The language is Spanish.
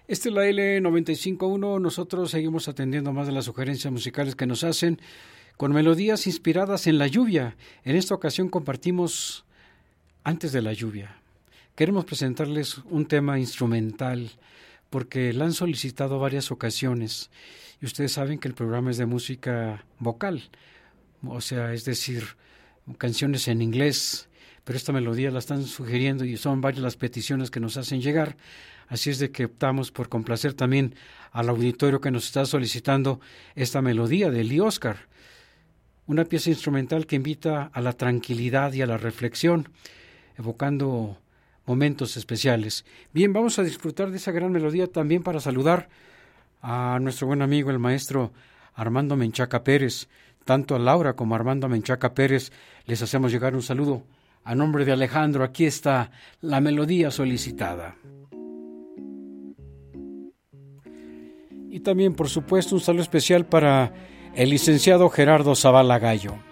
Esta es la L95.1. Nosotros seguimos atendiendo más de las sugerencias musicales que nos hacen con melodías inspiradas en la lluvia. En esta ocasión compartimos Antes de la lluvia. Queremos presentarles un tema instrumental porque la han solicitado varias ocasiones. Y ustedes saben que el programa es de música vocal, o sea, es decir, canciones en inglés, pero esta melodía la están sugiriendo y son varias las peticiones que nos hacen llegar. Así es de que optamos por complacer también al auditorio que nos está solicitando esta melodía de Lee Oscar, una pieza instrumental que invita a la tranquilidad y a la reflexión, evocando momentos especiales. Bien, vamos a disfrutar de esa gran melodía también para saludar a nuestro buen amigo el maestro Armando Menchaca Pérez. Tanto a Laura como a Armando Menchaca Pérez les hacemos llegar un saludo. A nombre de Alejandro, aquí está la melodía solicitada. Y también, por supuesto, un saludo especial para el licenciado Gerardo Zavala Gallo.